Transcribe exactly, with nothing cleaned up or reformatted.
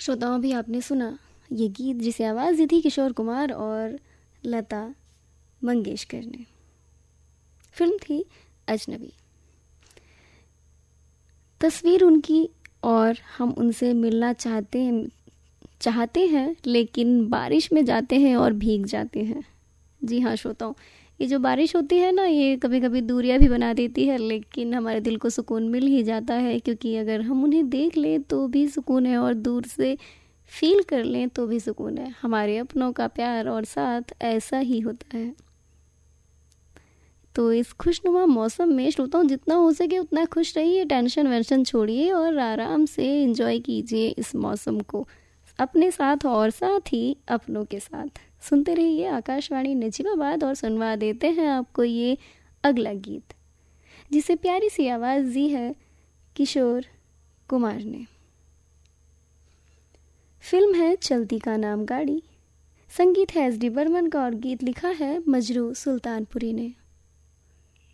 श्रोताओं, भी आपने सुना ये गीत जिसे आवाज़ दी थी किशोर कुमार और लता मंगेशकर ने। फिल्म थी अजनबी। तस्वीर उनकी और हम उनसे मिलना चाहते हैं चाहते हैं लेकिन बारिश में जाते हैं और भीग जाते हैं। जी हाँ श्रोताओं, ये जो बारिश होती है ना, ये कभी कभी दूरियां भी बना देती है, लेकिन हमारे दिल को सुकून मिल ही जाता है, क्योंकि अगर हम उन्हें देख लें तो भी सुकून है और दूर से फील कर लें तो भी सुकून है। हमारे अपनों का प्यार और साथ ऐसा ही होता है। तो इस खुशनुमा मौसम में श्रोताओं, जितना हो सके उतना खुश रहिए, टेंशन वेंशन छोड़िए और आराम से एंजॉय कीजिए इस मौसम को अपने साथ और साथ ही अपनों के साथ। सुनते रहिए आकाशवाणी नजीबाबाद और सुनवा देते हैं आपको ये अगला गीत, जिसे प्यारी सी आवाज़ दी है किशोर कुमार ने। फिल्म है चलती का नाम गाड़ी। संगीत है एस डी बर्मन का और गीत लिखा है मजरू सुल्तानपुरी ने।